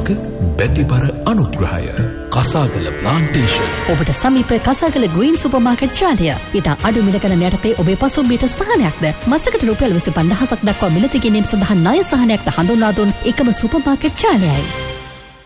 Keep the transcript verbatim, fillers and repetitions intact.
එක බැතිබර අනුග්‍රහය කසාගල ප්ලාන්ටේෂන්. ඔබට සමීප කසාගල ග්‍රීන් සුපර්මාකට් ජාලය. ඉතා අඩු මිල ගණන් යටතේ ඔබේ පසුම්බියට සහනයක්ද මාසකට රුපියල් විසි පන්දාහක් දක්වා මිලදී ගැනීම සඳහා ණය සහනයක්ද හඳුන්වා දුන් එකම සුපර්මාකට් ජාලයයි.